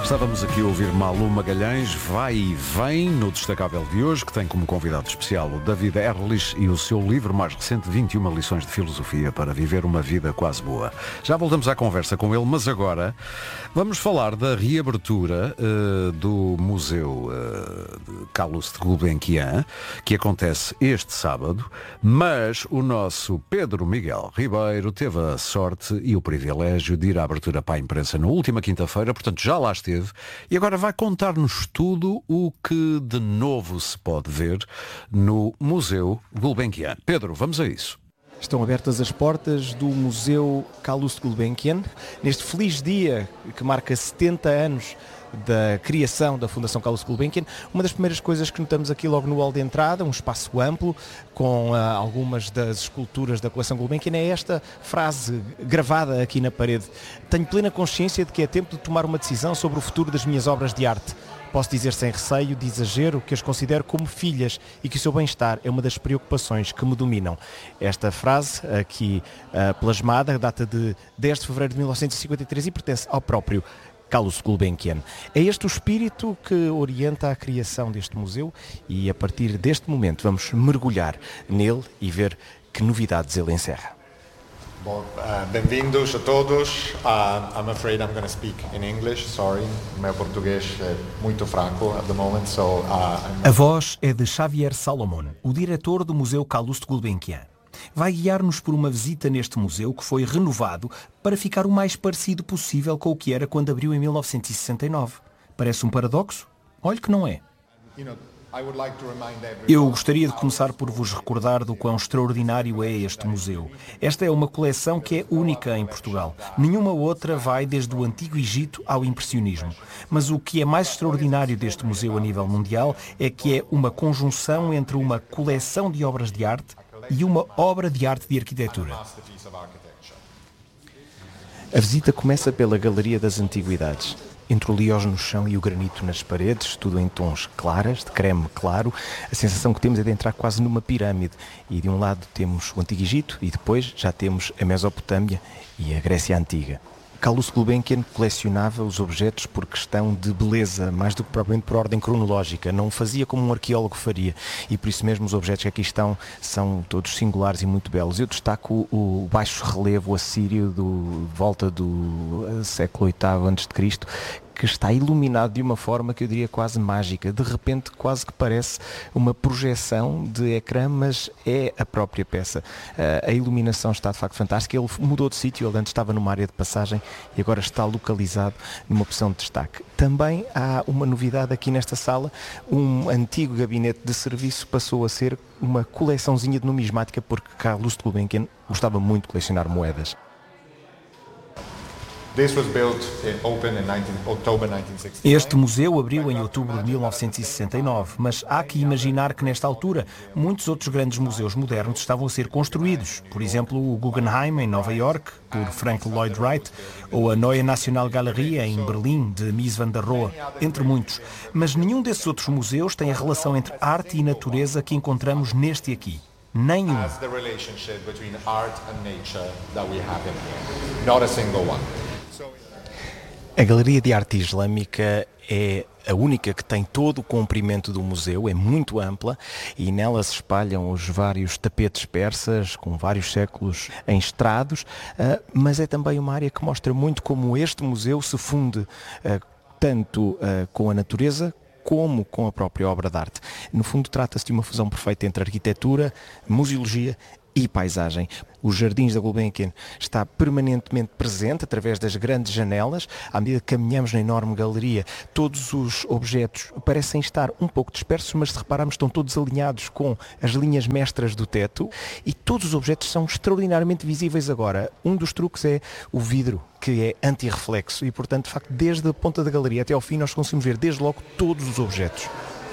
Estávamos aqui a ouvir Malu Magalhães, vai e vem, no Destacável de hoje, que tem como convidado especial o David Erlich e o seu livro mais recente, 21 lições de filosofia para viver uma vida quase boa. Já voltamos à conversa com ele, mas agora vamos falar da reabertura do Museu Calouste Gulbenkian, que acontece este sábado, mas o nosso Pedro Miguel Ribeiro teve a sorte e o privilégio de ir à abertura para a imprensa na última quinta-feira, portanto já lá esteve, e agora vai contar-nos tudo o que de novo se pode ver no Museu Gulbenkian. Pedro, vamos a isso. Estão abertas as portas do Museu Calouste Gulbenkian, neste feliz dia que marca 70 anos da criação da Fundação Calouste Gulbenkian. Uma das primeiras coisas que notamos aqui logo no hall de entrada, um espaço amplo, com algumas das esculturas da coleção Gulbenkian, é esta frase gravada aqui na parede: tenho plena consciência de que é tempo de tomar uma decisão sobre o futuro das minhas obras de arte. Posso dizer sem receio de exagero que as considero como filhas e que o seu bem-estar é uma das preocupações que me dominam. Esta frase, aqui plasmada, data de 10 de fevereiro de 1953 e pertence ao próprio Calouste Gulbenkian. É este o espírito que orienta a criação deste museu e a partir deste momento vamos mergulhar nele e ver que novidades ele encerra. Bom, bem-vindos a todos. I'm afraid I'm going to speak in English. Sorry, meu português é muito fraco at the moment, so A voz é de Xavier Salomon, o diretor do Museu Calouste Gulbenkian. Vai guiar-nos por uma visita neste museu que foi renovado para ficar o mais parecido possível com o que era quando abriu em 1969. Parece um paradoxo? Olhe que não é. Eu gostaria de começar por vos recordar do quão extraordinário é este museu. Esta é uma coleção que é única em Portugal. Nenhuma outra vai desde o Antigo Egito ao Impressionismo. Mas o que é mais extraordinário deste museu a nível mundial é que é uma conjunção entre uma coleção de obras de arte e uma obra de arte de arquitetura. A visita começa pela Galeria das Antiguidades. Entre o liós no chão e o granito nas paredes, tudo em tons claras, de creme claro, a sensação que temos é de entrar quase numa pirâmide. E de um lado temos o Antigo Egito e depois já temos a Mesopotâmia e a Grécia Antiga. Calouste Gulbenkian colecionava os objetos por questão de beleza, mais do que propriamente por ordem cronológica. Não fazia como um arqueólogo faria. E por isso mesmo os objetos que aqui estão são todos singulares e muito belos. Eu destaco o baixo relevo assírio de volta do século VIII a.C., que está iluminado de uma forma que eu diria quase mágica. De repente quase que parece uma projeção de ecrã, mas é a própria peça. A iluminação está de facto fantástica. Ele mudou de sítio, ele antes estava numa área de passagem e agora está localizado numa opção de destaque. Também há uma novidade aqui nesta sala: um antigo gabinete de serviço passou a ser uma coleçãozinha de numismática, porque Calouste Gulbenkian gostava muito de colecionar moedas. Este museu abriu em outubro de 1969, mas há que imaginar que nesta altura muitos outros grandes museus modernos estavam a ser construídos. Por exemplo, o Guggenheim em Nova York, por Frank Lloyd Wright, ou a Neue Nationalgalerie em Berlim, de Mies van der Rohe, entre muitos. Mas nenhum desses outros museus tem a relação entre arte e natureza que encontramos neste aqui. Nenhum. A Galeria de Arte Islâmica é a única que tem todo o comprimento do museu, é muito ampla e nela se espalham os vários tapetes persas com vários séculos em estrados, mas é também uma área que mostra muito como este museu se funde tanto com a natureza como com a própria obra de arte. No fundo trata-se de uma fusão perfeita entre arquitetura, museologia e paisagem. Os jardins da Gulbenkian está permanentemente presente através das grandes janelas. À medida que caminhamos na enorme galeria, todos os objetos parecem estar um pouco dispersos, mas se repararmos estão todos alinhados com as linhas mestras do teto e todos os objetos são extraordinariamente visíveis agora. Um dos truques é o vidro, que é anti-reflexo e, portanto, de facto, desde a ponta da galeria até ao fim nós conseguimos ver desde logo todos os objetos.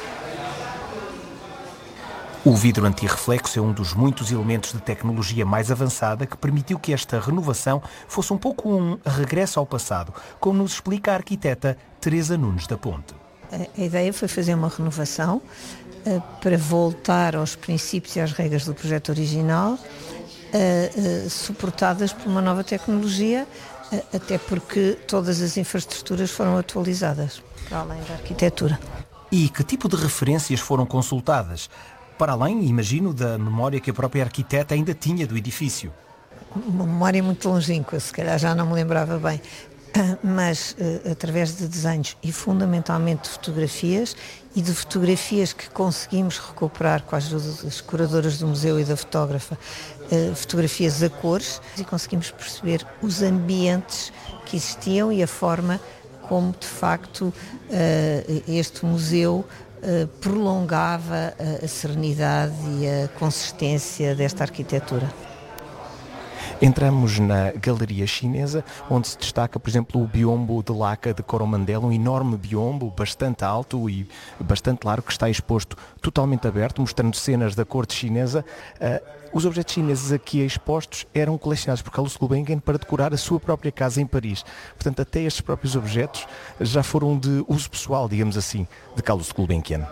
O vidro anti-reflexo é um dos muitos elementos de tecnologia mais avançada que permitiu que esta renovação fosse um pouco um regresso ao passado, como nos explica a arquiteta Teresa Nunes da Ponte. A ideia foi fazer uma renovação para voltar aos princípios e às regras do projeto original, suportadas por uma nova tecnologia até porque todas as infraestruturas foram atualizadas, para além da arquitetura. E que tipo de referências foram consultadas? Para além, imagino, da memória que a própria arquiteta ainda tinha do edifício. Uma memória muito longínqua, se calhar já não me lembrava bem, mas através de desenhos e fundamentalmente de fotografias e de fotografias que conseguimos recuperar com a ajuda das curadoras do museu e da fotógrafa, fotografias a cores, e conseguimos perceber os ambientes que existiam e a forma como de facto este museu prolongava a serenidade e a consistência desta arquitetura. Entramos na Galeria Chinesa, onde se destaca, por exemplo, o biombo de laca de Coromandel, um enorme biombo, bastante alto e bastante largo, que está exposto totalmente aberto, mostrando cenas da corte chinesa. Os objetos chineses aqui expostos eram colecionados por Carlos Gulbenkian para decorar a sua própria casa em Paris. Portanto, até estes próprios objetos já foram de uso pessoal, digamos assim, de Carlos Gulbenkian.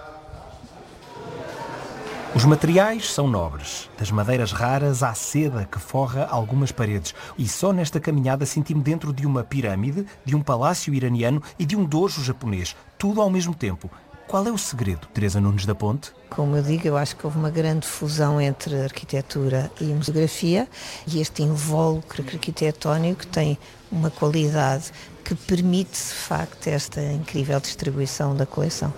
Os materiais são nobres, das madeiras raras à seda que forra algumas paredes. E só nesta caminhada senti-me dentro de uma pirâmide, de um palácio iraniano e de um dojo japonês, tudo ao mesmo tempo. Qual é o segredo, Teresa Nunes da Ponte? Como eu digo, eu acho que houve uma grande fusão entre arquitetura e museografia, e este invólucro arquitetónico tem uma qualidade que permite, de facto, esta incrível distribuição da coleção.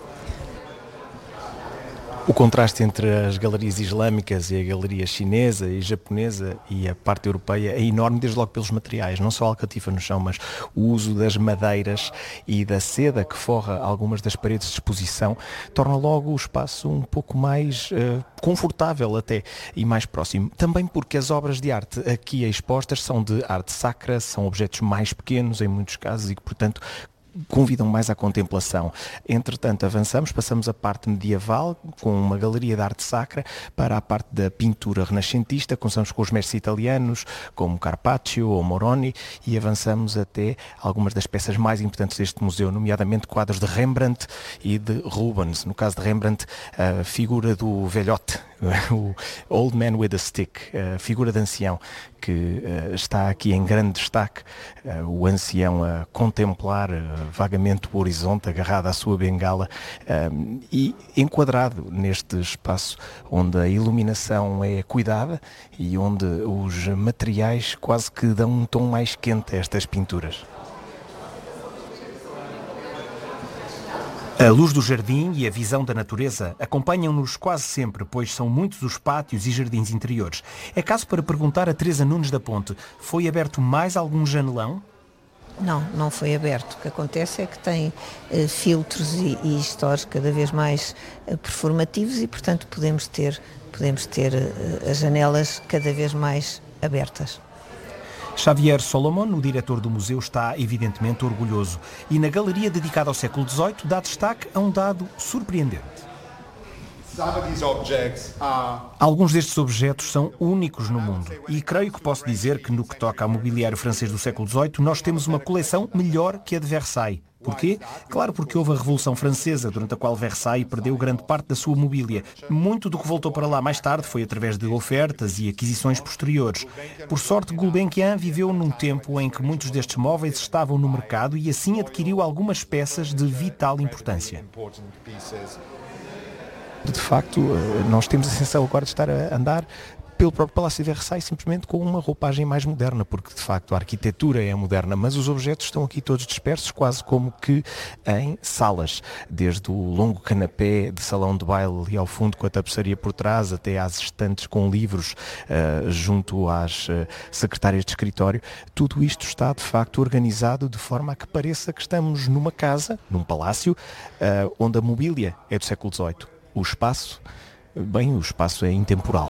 O contraste entre as galerias islâmicas e a galeria chinesa e japonesa e a parte europeia é enorme, desde logo pelos materiais, não só a alcatifa no chão, mas o uso das madeiras e da seda que forra algumas das paredes de exposição torna logo o espaço um pouco mais confortável até e mais próximo. Também porque as obras de arte aqui expostas são de arte sacra, são objetos mais pequenos em muitos casos e que, portanto, convidam mais à contemplação. Entretanto, avançamos, passamos a parte medieval, com uma galeria de arte sacra, para a parte da pintura renascentista, começamos com os mestres italianos, como Carpaccio ou Moroni, e avançamos até algumas das peças mais importantes deste museu, nomeadamente quadros de Rembrandt e de Rubens. No caso de Rembrandt, a figura do velhote, o Old Man with a Stick, a figura de ancião, que está aqui em grande destaque, o ancião a contemplar vagamente o horizonte, agarrado à sua bengala e enquadrado neste espaço onde a iluminação é cuidada e onde os materiais quase que dão um tom mais quente a estas pinturas. A luz do jardim e a visão da natureza acompanham-nos quase sempre, pois são muitos os pátios e jardins interiores. É caso para perguntar a Teresa Nunes da Ponte, foi aberto mais algum janelão? Não, não foi aberto. O que acontece é que tem filtros e stores cada vez mais performativos e, portanto, podemos ter as janelas cada vez mais abertas. Xavier Solomon, o diretor do museu, está evidentemente orgulhoso e na galeria dedicada ao século XVIII dá destaque a um dado surpreendente. Alguns destes objetos são únicos no mundo e creio que posso dizer que no que toca ao mobiliário francês do século XVIII nós temos uma coleção melhor que a de Versailles. Porquê? Claro, porque houve a Revolução Francesa, durante a qual Versailles perdeu grande parte da sua mobília. Muito do que voltou para lá mais tarde foi através de ofertas e aquisições posteriores. Por sorte, Gulbenkian viveu num tempo em que muitos destes móveis estavam no mercado e assim adquiriu algumas peças de vital importância. De facto, nós temos a sensação agora de estar a andar pelo próprio Palácio de Versailles simplesmente com uma roupagem mais moderna, porque de facto a arquitetura é moderna, mas os objetos estão aqui todos dispersos, quase como que em salas, desde o longo canapé de salão de baile ali ao fundo com a tapeçaria por trás, até às estantes com livros junto às secretárias de escritório. Tudo isto está de facto organizado de forma a que pareça que estamos numa casa, num palácio, onde a mobília é do século XVIII. O espaço é intemporal.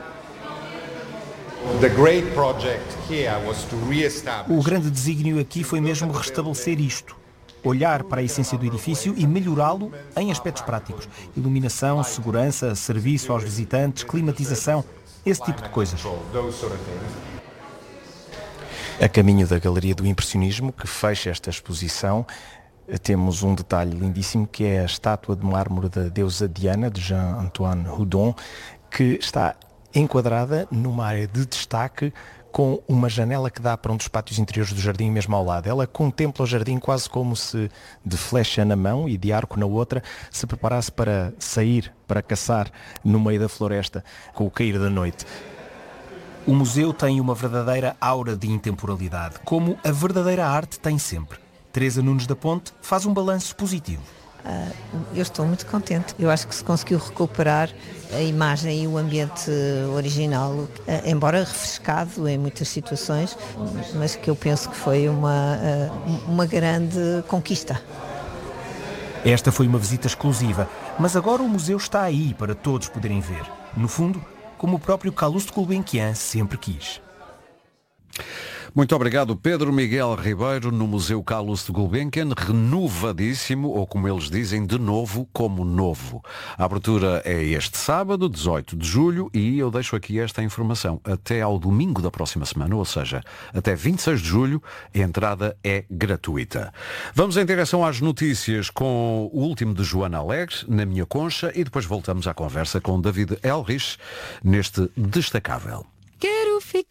O grande desígnio aqui foi mesmo restabelecer isto. Olhar para a essência do edifício e melhorá-lo em aspectos práticos. Iluminação, segurança, serviço aos visitantes, climatização, esse tipo de coisas. A caminho da Galeria do Impressionismo, que fecha esta exposição, temos um detalhe lindíssimo que é a estátua de mármore da deusa Diana, de Jean-Antoine Houdon, que está enquadrada numa área de destaque com uma janela que dá para um dos pátios interiores do jardim mesmo ao lado. Ela contempla o jardim quase como se, de flecha na mão e de arco na outra, se preparasse para sair, para caçar no meio da floresta com o cair da noite. O museu tem uma verdadeira aura de intemporalidade, como a verdadeira arte tem sempre. Teresa Nunes da Ponte faz um balanço positivo. Eu estou muito contente. Eu acho que se conseguiu recuperar a imagem e o ambiente original, embora refrescado em muitas situações, mas que eu penso que foi uma grande conquista. Esta foi uma visita exclusiva, mas agora o museu está aí para todos poderem ver. No fundo, como o próprio Calouste Gulbenkian sempre quis. Muito obrigado, Pedro Miguel Ribeiro, no Museu Calouste Gulbenkian, renovadíssimo, ou como eles dizem, de novo como novo. A abertura é este sábado, 18 de julho, e eu deixo aqui esta informação. Até ao domingo da próxima semana, ou seja, até 26 de julho, a entrada é gratuita. Vamos em direção às notícias com o último de Joana Alegre, na minha concha, e depois voltamos à conversa com David Elrich, neste Destacável.